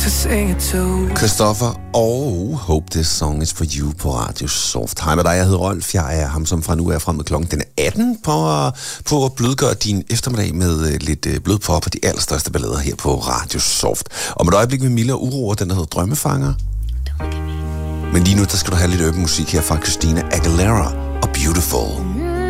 to sing it to. Christoffer og Hope This Song Is For You på Radio Soft. Hej med dig, jeg hedder Rolf. Jeg er ham, som fra nu er frem med klokken. Den er 18 på at blødgøre din eftermiddag med lidt blødpop og de allerstørste ballader her på Radio Soft. Og med et øjeblik med Mille og Uro, den der hedder Drømmefanger. Men lige nu, der skal du have lidt musik her fra Christina Aguilera og Beautiful.